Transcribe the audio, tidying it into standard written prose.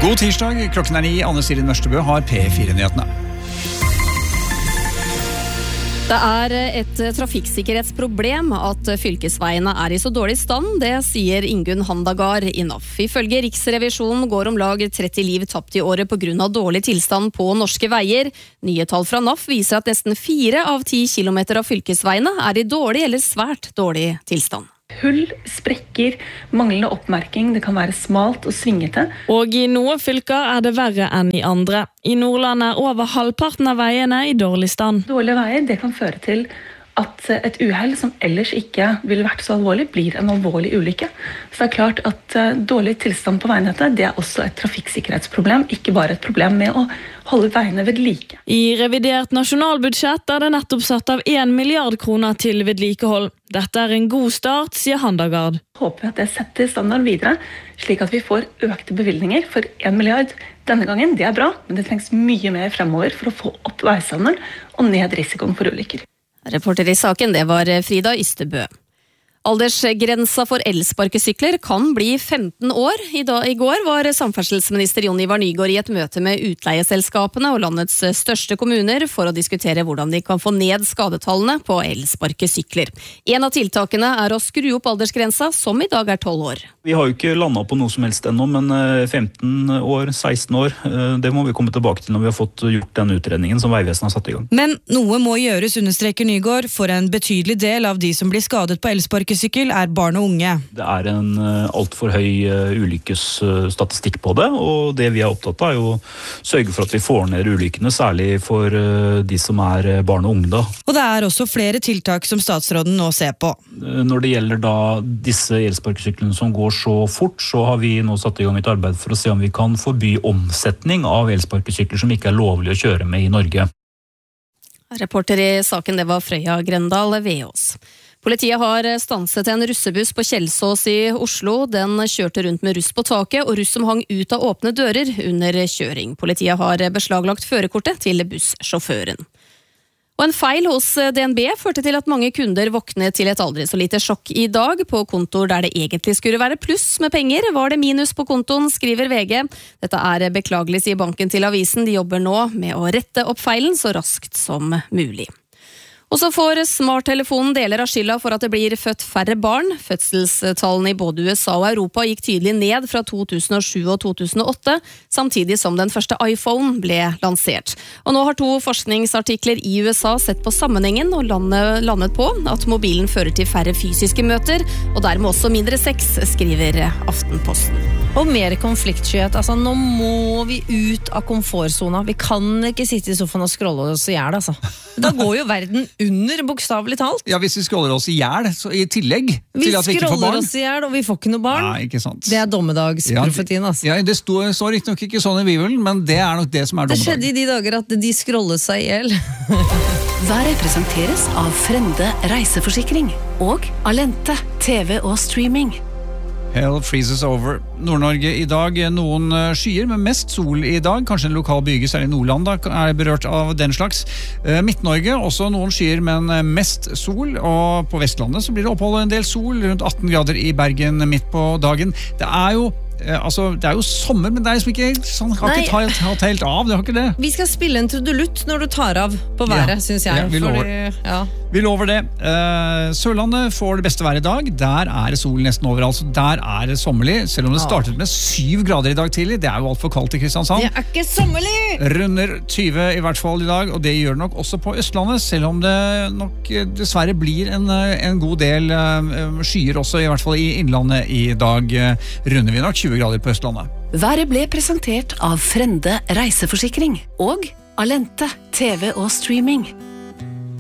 God tirsdag, klokken 9. Anne Sirin Mørstebø har P4-nyhetene. Det et trafikksikkerhetsproblem at fylkesveiene I så dårlig stand, det sier Ingunn Handagard i NAF. Ifølge Riksrevisjonen går om lag 30 liv tapt I året på grunn av dårlig tilstand på norske veier. Nye tall fra NAF viser at nesten 4 av 10 kilometer av fylkesveiene I dårlig eller svært dårlig tilstand. Hull, sprekker, manglende oppmerking, det kan være smalt og svingete. Og I noen fylker det verre enn I andre. I Nordland over halvparten av veiene I dårlig stand. Dårlige veier, det kan føre til at et uheld som ellers ikke ville vært så alvorlig, blir en alvorlig ulykke. Så det klart at dårlig tilstand på veinettet, det også et trafikksikkerhetsproblem, ikke bare et problem med å holde veiene ved like. I revidert nasjonalbudsjett det nettopp satt av 1 milliard kroner til vedlikehold. Dette en god start, sier Handagard. Håper at det setter standard videre, slik at vi får økte bevilgninger for 1 milliard. Denne gangen, det bra, men det trengs mye mer fremover for å få opp veistandarden og ned risikoen for ulykker. Reporter I saken, det var Frida Ystebø. Aldersgrensa for elsparkesykler kan bli 15 år. I går var samferdselsminister Jon Ivar Nygård I et møte med utleieselskapene og landets største kommuner for å diskutere hvordan de kan få ned skadetallene på elsparkesykler. En av tiltakene å skru opp aldersgrensa, som I dag 12 år. Vi har jo ikke landet på noe som helst ennå, men 15 år, 16 år, det må vi komme tilbake til når vi har fått gjort den utredningen som Veivesenet har satt I gang. Men noe må gjøres, understreker Nygård, for en betydelig del av de som blir skadet på elsparkesykkel barn og unge. Det en alt for høy ulykkesstatistikk på det, og det vi opptatt av å sørge for at vi får ned ulykkene, særlig for de som barn og unge. Da. Og det også flere tiltak som statsråden nå ser på. Når det gjelder da disse elsparkesyklene som går så fort, så har vi nå satt I gang et arbeid for å se om vi kan forby omsetning av elsparkesykler som ikke lovlig å kjøre med I Norge. Reporter I saken, det var Frøya Grøndal Veås. Politiet har stanset en russebuss på Kjelsås I Oslo. Den kjørte rundt med russ på taket, og russ som hang ut av åpne dører under kjøring. Politiet har beslaglagt førerkortet til bussjåføren. Og en feil hos DNB førte til at mange kunder våknet til et aldri så lite sjokk I dag. På kontor der det egentlig skulle være pluss med penger, var det minus på kontoen, skriver VG. Dette beklagelig, sier banken til avisen. De jobber nå med å rette opp feilen så raskt som mulig. Og så får smarttelefonen deler av skylda for at det blir født færre barn. Fødselstallene I både USA og Europa gikk tydelig ned fra 2007 og 2008, samtidig som den første iPhone ble lansert. Og nå har 2 forskningsartikler I USA sett på sammenhengen og landet på at mobilen fører til færre fysiske møter, og dermed også mindre sex, skriver Aftenposten. Og mer konfliktskyhet. Altså, nå må vi ut av komfortzona. Vi kan ikke sitte I sofaen og scrolle oss I hjel, altså. Da går jo verden under, bokstavelig talt. Ja, hvis vi scroller oss I hjel, så I tillegg til at vi ikke får barn. Vi scroller oss I hjel, og vi får ikke noe barn. Nei, ikke sant. Det dommedagsprofetien, altså. Ja, det står riktig nok ikke sånn I Bibelen, men det nok det som dommedag. Det skjedde I de dager at de scrollet seg I hjel. Været presenteres av Frende reiseforsikring og Alente, TV og streaming. Hell freezes over. Nord-Norge I dag noen skyer, men mest sol I dag. Kanskje en lokal byge, særlig Nordland da, berørt av den slags. Midt-Norge, også noen skyer, men mest sol. Og på Vestlandet så blir det oppholdet en del sol, rundt 18 grader I Bergen midt på dagen. Det jo det jo sommer, men det liksom ikke sånn, har ikke tatt helt av, det har ikke det. Vi skal spille en trudelutt når du tar av på været, synes jeg. Vi lover det. Sørlandet får det beste været I dag. Der det sol nesten overalt, så der det sommerlig. Selv om det startet med 7 grader I dag tidlig, det jo alt for kaldt I Kristiansand. Det ikke sommerlig! Runder 20 I hvert fall I dag, og det gjør det nok også på Østlandet, selv om det nok dessverre blir en god del skyer også, I hvert fall I innlandet I dag. Runder vi nok 20 grader på Østlandet. Været ble presentert av Frende reiseforsikring og Alente, TV og streaming.